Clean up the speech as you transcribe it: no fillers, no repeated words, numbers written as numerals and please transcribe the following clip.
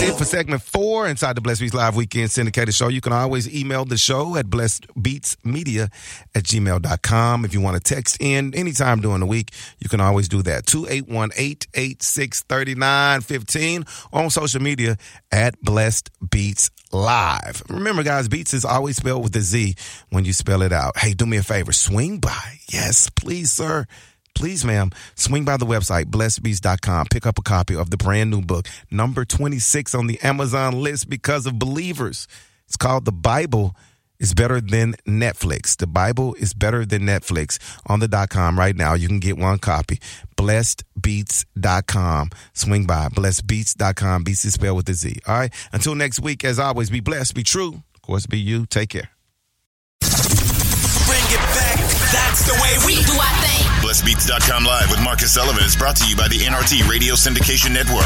it for segment 4 inside the Blessed Beats Live Weekend Syndicated Show. You can always email the show at blessedbeatsmedia@gmail.com. If you want to text in anytime during the week, you can always do that. 281-886-3915 on social media at Blessed Beats Live. Remember, guys, Beats is always spelled with a Z when you spell it out. Hey, do me a favor. Swing by. Yes, please, sir. Please, ma'am, swing by the website, blessedbeats.com. Pick up a copy of the brand new book, number 26 on the Amazon list because of believers. It's called The Bible is Better Than Netflix. The Bible is Better Than Netflix on the .com right now. You can get one copy. Blessedbeats.com. Swing by. Blessedbeats.com. Beats is spelled with a Z. All right. Until next week, as always, be blessed, be true. Of course, be you. Take care. Bring it back. That's the way we do our thing. BlessedBeats.com Live with Marcus Sullivan is brought to you by the NRT Radio Syndication Network.